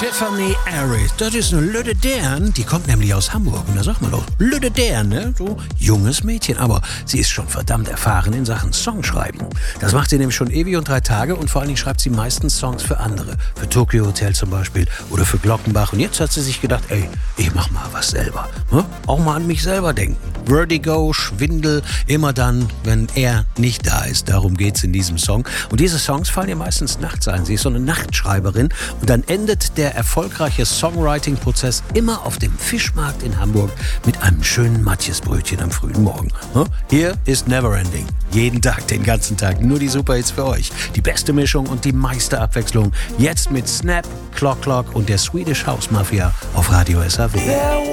Tiffany Harris, das ist eine Lütte Dern, die kommt nämlich aus Hamburg. Und da sagt man doch, Lütte Dern, ne? So junges Mädchen. Aber sie ist schon verdammt erfahren in Sachen Songschreiben. Das macht sie nämlich schon ewig und 3 Tage und vor allen Dingen schreibt sie meistens Songs für andere. Für Tokyo Hotel zum Beispiel oder für Glockenbach. Und jetzt hat sie sich gedacht, ey, ich mach mal was selber. Ne? Auch mal an mich selber denken. Vertigo, Schwindel, immer dann, wenn er nicht da ist. Darum geht's in diesem Song. Und diese Songs fallen ihr meistens nachts ein. Sie ist so eine Nachtschreiberin. Und dann endet der erfolgreiche Songwriting-Prozess immer auf dem Fischmarkt in Hamburg mit einem schönen Matjesbrötchen am frühen Morgen. Hier ist Neverending. Jeden Tag, den ganzen Tag. Nur die Superhits für euch. Die beste Mischung und die meiste Abwechslung. Jetzt mit Snap, Clock Clock und der Swedish House Mafia auf Radio SAW.